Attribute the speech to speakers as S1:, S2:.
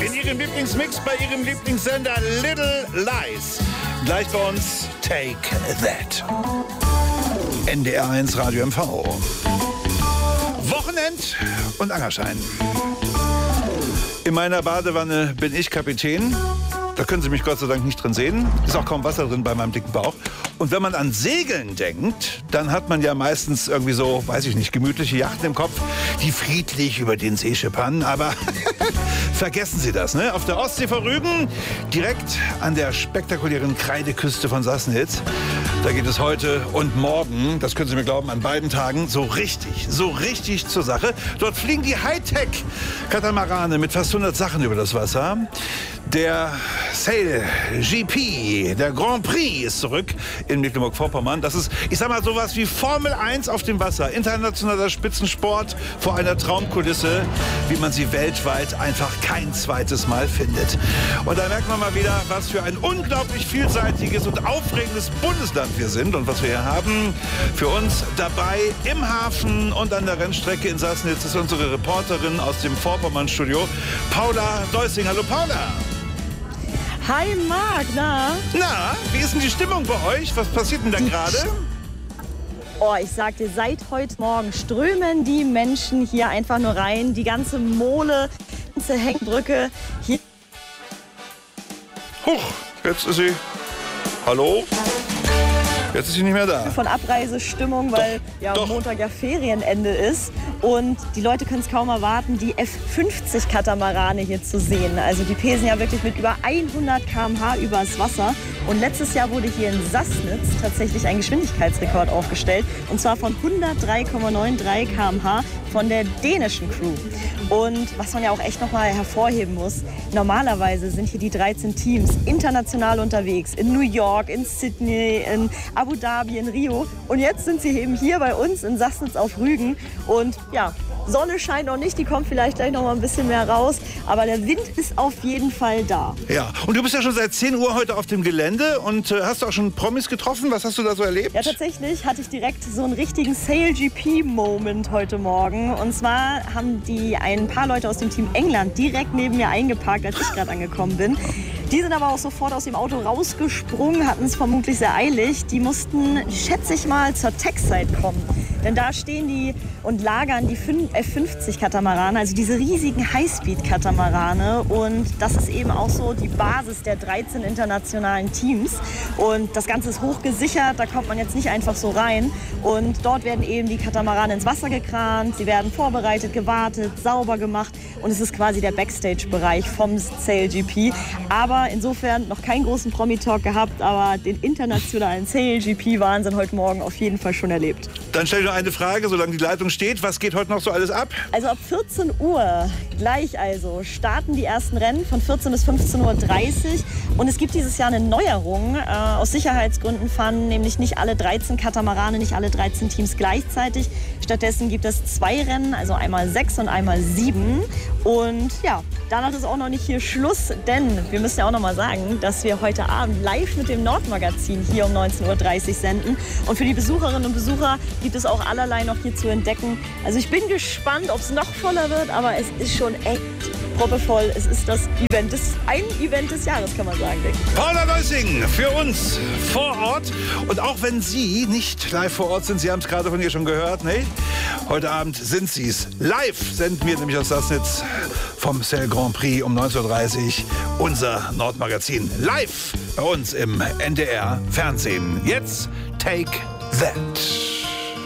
S1: In Ihrem Lieblingsmix bei Ihrem Lieblingssender Little Lies. Gleich bei uns Take That. NDR 1 Radio MV. Wochenend und Angerschein. In meiner Badewanne bin ich Kapitän. Da können Sie mich Gott sei Dank nicht drin sehen. Ist auch kaum Wasser drin bei meinem dicken Bauch. Und wenn man an Segeln denkt, dann hat man ja meistens irgendwie so, weiß ich nicht, gemütliche Yachten im Kopf, die friedlich über den See schippern. Aber vergessen Sie das, ne? Auf der Ostsee vor Rügen, direkt an der spektakulären Kreideküste von Sassnitz. Da geht es heute und morgen, das können Sie mir glauben, an beiden Tagen so richtig zur Sache. Dort fliegen die Hightech-Katamarane mit fast 100 Sachen über das Wasser. Der Sail GP, der Grand Prix ist zurück in Mecklenburg-Vorpommern. Das ist, ich sag mal, sowas wie Formel 1 auf dem Wasser. Internationaler Spitzensport vor einer Traumkulisse, wie man sie weltweit einfach kein zweites Mal findet. Und da merkt man mal wieder, was für ein unglaublich vielseitiges und aufregendes Bundesland wir sind und was wir hier haben. Für uns dabei im Hafen und an der Rennstrecke in Sassnitz ist unsere Reporterin aus dem Vorpommern-Studio, Paula Deusing. Hallo Paula.
S2: Hi Marc, na?
S1: Na, wie ist denn die Stimmung bei euch? Was passiert denn da gerade?
S2: Oh, ich sag dir, seit heute Morgen strömen die Menschen hier einfach nur rein. Die ganze Mole, die ganze Hängebrücke. Hier.
S1: Huch, jetzt ist sie. Hallo? Jetzt ist sie nicht mehr da.
S2: Von Abreisestimmung, weil Montag ja Ferienende ist. Und die Leute können es kaum erwarten, die F50-Katamarane hier zu sehen. Also die pesen ja wirklich mit über 100 km/h übers Wasser. Und letztes Jahr wurde hier in Sassnitz tatsächlich ein Geschwindigkeitsrekord aufgestellt. Und zwar von 103,93 km/h von der dänischen Crew. Und was man ja auch echt nochmal hervorheben muss, normalerweise sind hier die 13 Teams international unterwegs. In New York, in Sydney, in Abu Dhabi, in Rio. Und jetzt sind sie eben hier bei uns in Sassnitz auf Rügen. Und ja, Sonne scheint noch nicht, die kommt vielleicht gleich noch mal ein bisschen mehr raus. Aber der Wind ist auf jeden Fall da.
S1: Ja, und du bist ja schon seit 10 Uhr heute auf dem Gelände und hast du auch schon Promis getroffen? Was hast du da so erlebt?
S2: Ja, tatsächlich hatte ich direkt so einen richtigen Sail GP-Moment heute Morgen. Und zwar haben ein paar Leute aus dem Team England direkt neben mir eingeparkt, als ich gerade angekommen bin. Die sind aber auch sofort aus dem Auto rausgesprungen, hatten es vermutlich sehr eilig. Die mussten, schätze ich mal, zur Tech-Site kommen. Denn da stehen die und lagern die F50-Katamarane, also diese riesigen Highspeed-Katamarane. Und das ist eben auch so die Basis der 13 internationalen Teams. Und das Ganze ist hochgesichert, da kommt man jetzt nicht einfach so rein. Und dort werden eben die Katamarane ins Wasser gekrant, sie werden vorbereitet, gewartet, sauber gemacht. Und es ist quasi der Backstage-Bereich vom Sail GP. Aber insofern noch keinen großen Promi-Talk gehabt, aber den internationalen Sail GP-Wahnsinn heute Morgen auf jeden Fall schon erlebt.
S1: Dann stell ich noch eine Frage, solange die Leitung steht. Was geht heute noch so alles ab?
S2: Also ab 14 Uhr, gleich also, starten die ersten Rennen von 14 bis 15:30 Uhr. Und es gibt dieses Jahr eine Neuerung. Aus Sicherheitsgründen fahren nämlich nicht alle 13 Katamarane, nicht alle 13 Teams gleichzeitig. Stattdessen gibt es 2 Rennen, also einmal 6 und einmal 7. Und ja, danach ist auch noch nicht hier Schluss, denn wir müssen ja auch noch mal sagen, dass wir heute Abend live mit dem Nordmagazin hier um 19:30 Uhr senden. Und für die Besucherinnen und Besucher gibt es auch allerlei noch hier zu entdecken. Also ich bin gespannt, ob es noch voller wird, aber es ist schon echt proppevoll. Es ist ein Event des Jahres, kann man sagen, denke ich.
S1: Paula Deusing für uns vor Ort. Und auch wenn Sie nicht live vor Ort sind, Sie haben es gerade von ihr schon gehört, ne? Heute Abend sind Sie es. Live senden wir nämlich aus Sassnitz vom Sail Grand Prix um 19:30 Uhr unser Nordmagazin. Live bei uns im NDR Fernsehen. Jetzt Take That.